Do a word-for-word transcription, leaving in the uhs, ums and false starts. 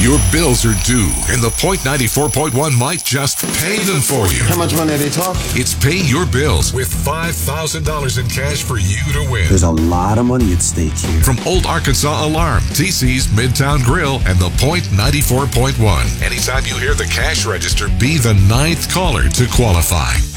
Your bills are due, and the Point ninety-four point one might just pay them for you. How much money are they talking? It's Pay Your Bills with five thousand dollars in cash for you to win. There's a lot of money at stake here. From Old Arkansas Alarm, T C's Midtown Grill, and the Point ninety-four point one. Anytime you hear the cash register, be the ninth caller to qualify.